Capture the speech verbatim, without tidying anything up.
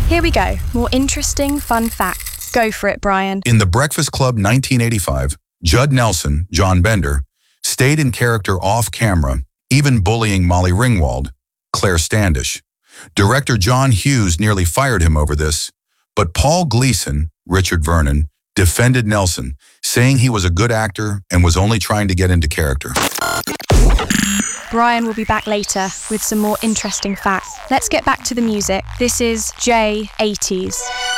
Here we go. More interesting, fun facts. Go for it, Brian. In The Breakfast Club nineteen eighty-five, Judd Nelson, John Bender, stayed in character off-camera, even bullying Molly Ringwald, Claire Standish. Director John Hughes nearly fired him over this, but Paul Gleason, Richard Vernon, defended Nelson, saying he was a good actor and was only trying to get into character. Brian will be back later with some more interesting facts. Let's get back to the music. This is J eighties.